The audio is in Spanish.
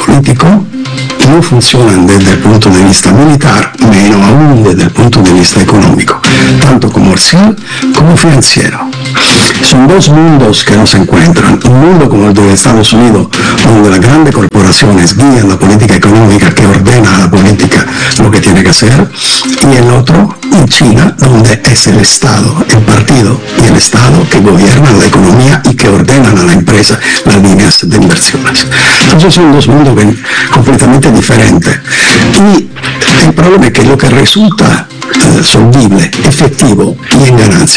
político no funcionan desde el punto de vista militar, menos aún desde el punto de vista económico, tanto comercial como financiero. Son dos mundos que no se encuentran. Un mundo como el de Estados Unidos, donde las grandes corporaciones guían la política económica, que ordena a la política lo que tiene que hacer, y el otro en China, donde es el Estado, el partido y el Estado que gobiernan la economía y que ordenan a la empresa las líneas de inversiones. Entonces son dos mundos completamente diferentes. Y el problema es que lo que resulta solvible, efectivo y en ganancia